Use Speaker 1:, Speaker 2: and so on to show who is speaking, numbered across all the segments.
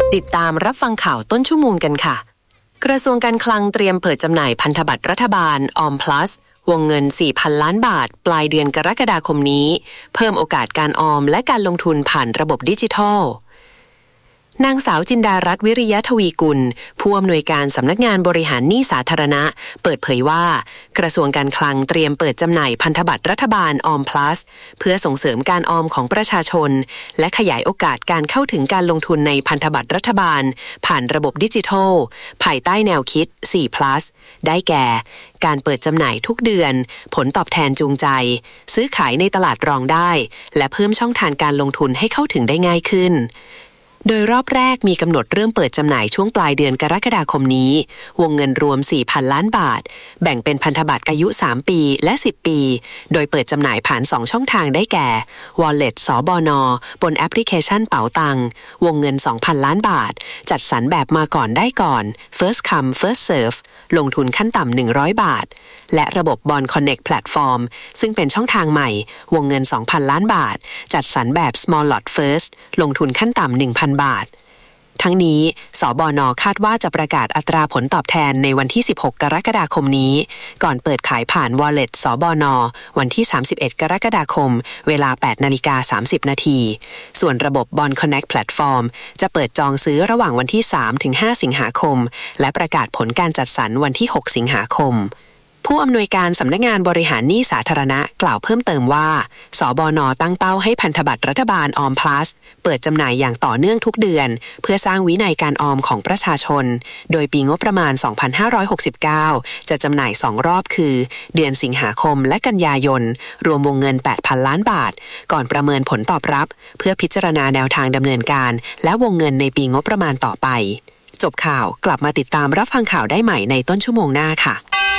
Speaker 1: ติดตามรับฟังข่าวต้นชั่วโมงกันค่ะกระทรวงการคลังเตรียมเปิดจำหน่ายพันธบัตรรัฐบาลออมพลัสวงเงิน 4,000 ล้านบาทปลายเดือนกรกฎาคมนี้เพิ่มโอกาสการออมและการลงทุนผ่านระบบดิจิทัลนางสาวจินดารัตน์วิริยะทวีกุลผู้อำนวยการสำนักงานบริหารหนี้สาธารณะเปิดเผยว่ากระทรวงการคลังเตรียมเปิดจำหน่ายพันธบัตรรัฐบาลออมพลัสเพื่อส่งเสริมการออมของประชาชนและขยายโอกาสการเข้าถึงการลงทุนในพันธบัตรรัฐบาลผ่านระบบดิจิทัลภายใต้แนวคิด 4+ ได้แก่การเปิดจำหน่ายทุกเดือนผลตอบแทนจูงใจซื้อขายในตลาดรองได้และเพิ่มช่องทางการลงทุนให้เข้าถึงได้ง่ายขึ้นโดยรอบแรกมีกำหนดเริ่มเปิดจำหน่ายช่วงปลายเดือนกรกฎาคมนี้วงเงินรวม 4,000 ล้านบาทแบ่งเป็นพันธบัตรอายุ 3 ปีและ 10 ปีโดยเปิดจำหน่ายผ่าน 2 ช่องทางได้แก่ Wallet สบน.บนแอปพลิเคชันเป๋าตังวงเงิน 2,000 ล้านบาทจัดสรรแบบมาก่อนได้ก่อน First Come First Serve ลงทุนขั้นต่ำ100 บาทและระบบ Bond Connect Platform ซึ่งเป็นช่องทางใหม่วงเงิน 2,000 ล้านบาทจัดสรรแบบ Small Lot First ลงทุนขั้นต่ำ 1,000 บาททั้งนี้สบน.คาดว่าจะประกาศอัตราผลตอบแทนในวันที่ 16 กรกฎาคมนี้ก่อนเปิดขายผ่าน Wallet สบน.วันที่ 31 กรกฎาคมเวลา 8:30 น.ส่วนระบบ Bond Connect Platform จะเปิดจองซื้อระหว่างวันที่ 3-5 สิงหาคมและประกาศผลการจัดสรรวันที่ 6 สิงหาคมผู้อำนวยการสำนักงานบริหารหนี้สาธารณะกล่าวเพิ่มเติมว่าสบน.ตั้งเป้าให้พันธบัตรรัฐบาลออมพลัสเปิดจำหน่ายอย่างต่อเนื่องทุกเดือนเพื่อสร้างวินัยการออมของประชาชนโดยปีงบประมาณ 2569 จะจำหน่าย2รอบคือเดือนสิงหาคมและกันยายนรวมวงเงิน 8,000 ล้านบาทก่อนประเมินผลตอบรับเพื่อพิจารณาแนวทางดำเนินการและวงเงินในปีงบประมาณต่อไปจบข่าวกลับมาติดตามรับฟังข่าวได้ใหม่ในต้นชั่วโมงหน้าค่ะ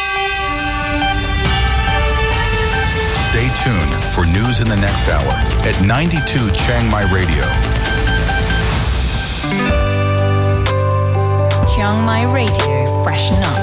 Speaker 2: Stay tuned for news in the next hour at 92 Chiang Mai Radio.
Speaker 3: Chiang Mai Radio, freshen up.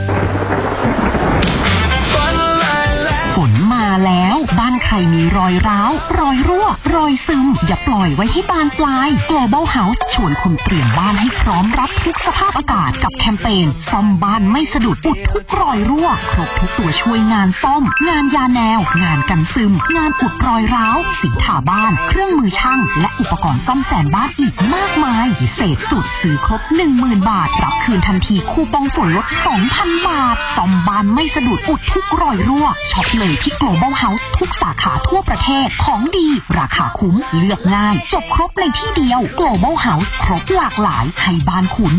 Speaker 4: ฝนมาแล้วบ้านใครมีรอยร้าวรอยรั่วรอยซึมอย่าปล่อยไว้ให้บานปลาย Global House ชวนคุณเตรียมบ้านให้พร้อมรับทุกสภาพอากาศกับแคมเปญซ่อมบ้านไม่สะดุดอุดทุกรอยรั่วครบทุกตัวช่วยงานซ่อมงานยาแนวงานกันซึมงานอุดรอยร้าวสีทาบ้านเครื่องมือช่างและอุปกรณ์ซ่อมแซมบ้านอีกมากมายพิเศษสุดซื้อครบ 10,000 บาทรับคืนทันทีคูปองส่วนลด 2,000 บาทซ่อมบ้านไม่สะดุดอุดทุกรอยรั่วช็อปเลยที่ Global House ทุกสาขาทั่วประเทศของดีราคาคุ้มเลือกง่ายจบครบในที่เดียว Global House ครบหลากหลายให้บ้านคุณ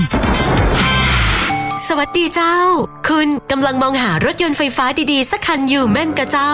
Speaker 5: สวัสดีเจ้าคุณกำลังมองหารถยนต์ไฟฟ้าดีๆสักคันอยู่แม่นกะเจ้า